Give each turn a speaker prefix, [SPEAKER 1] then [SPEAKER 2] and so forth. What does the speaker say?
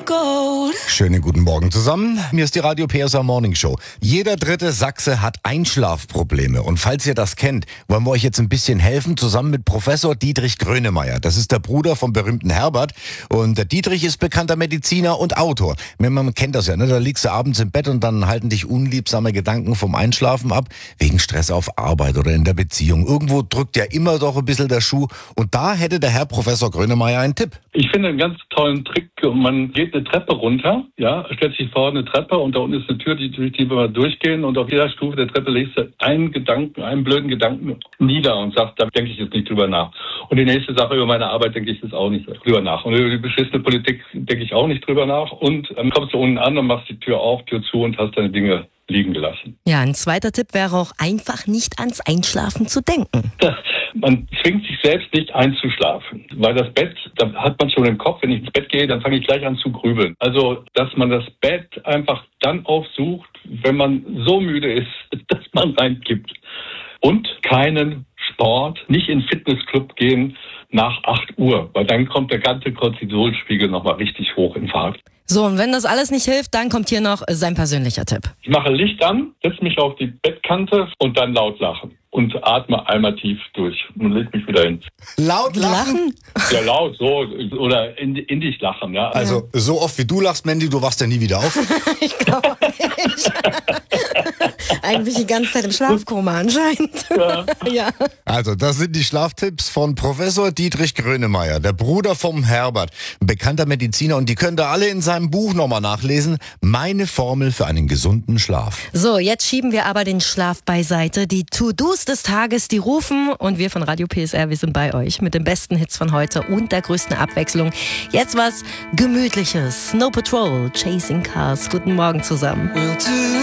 [SPEAKER 1] Schönen guten Morgen zusammen. Mir ist die Radio PSA Morning Show. Jeder dritte Sachse hat Einschlafprobleme. Und falls ihr das kennt, wollen wir euch jetzt ein bisschen helfen, zusammen mit Professor Dietrich Grönemeyer. Das ist der Bruder vom berühmten Herbert. Und der Dietrich ist bekannter Mediziner und Autor. Man kennt das ja, ne? Da liegst du abends im Bett und dann halten dich unliebsame Gedanken vom Einschlafen ab. Wegen Stress auf Arbeit oder in der Beziehung. Irgendwo drückt ja immer doch ein bisschen der Schuh. Und da hätte der Herr Professor Grönemeyer einen Tipp.
[SPEAKER 2] Ich finde einen ganz tollen Trick. Man geht eine Treppe runter, ja, stellt sich vor eine Treppe und da unten ist eine Tür, durch die wir durchgehen und auf jeder Stufe der Treppe legst du einen blöden Gedanken nieder und sagst, da denke ich jetzt nicht drüber nach. Und die nächste Sache über meine Arbeit denke ich jetzt auch nicht drüber nach. Und über die beschissene Politik denke ich auch nicht drüber nach. Und dann kommst du unten an und machst die Tür auf, Tür zu und hast deine Dinge liegen gelassen.
[SPEAKER 3] Ja, ein zweiter Tipp wäre auch einfach nicht ans Einschlafen zu denken.
[SPEAKER 2] Man zwingt sich selbst nicht einzuschlafen, weil das Bett, da hat man schon im Kopf, wenn ich ins Bett gehe, dann fange ich gleich an zu grübeln. Also, dass man das Bett einfach dann aufsucht, wenn man so müde ist, dass man reinkippt. Und keinen Sport, nicht in den Fitnessclub gehen nach 8 Uhr, weil dann kommt der ganze Cortisolspiegel nochmal richtig hoch in Fahrt.
[SPEAKER 3] So, und wenn das alles nicht hilft, dann kommt hier noch sein persönlicher Tipp.
[SPEAKER 2] Ich mache Licht an, setze mich auf die Bettkante und dann laut lachen. Und atme einmal tief durch und leg mich wieder hin.
[SPEAKER 1] Laut lachen?
[SPEAKER 2] Ja, laut, so. Oder in dich lachen, ja.
[SPEAKER 1] Also, so oft wie du lachst, Mandy, du wachst ja nie wieder auf.
[SPEAKER 3] Ich glaube nicht. Eigentlich die ganze Zeit im Schlafkoma anscheinend. Ja.
[SPEAKER 1] Also, das sind die Schlaftipps von Professor Dietrich Grönemeyer, der Bruder vom Herbert, ein bekannter Mediziner. Und die könnt ihr alle in seinem Buch nochmal nachlesen. Meine Formel für einen gesunden Schlaf.
[SPEAKER 3] So, jetzt schieben wir aber den Schlaf beiseite. Die To-Dos des Tages, die rufen. Und wir von Radio PSR, wir sind bei euch mit den besten Hits von heute und der größten Abwechslung. Jetzt was Gemütliches. Snow Patrol, Chasing Cars. Guten Morgen zusammen.